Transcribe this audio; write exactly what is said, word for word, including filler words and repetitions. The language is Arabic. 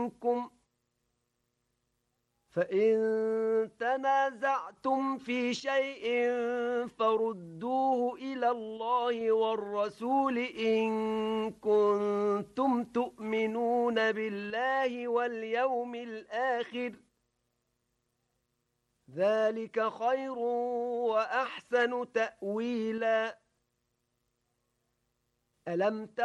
منكم فإن تنازعتم في شيء فردوه إلى الله والرسول إن كنتم تؤمنون بالله واليوم الآخر ذلك خير وأحسن تأويلا. ألم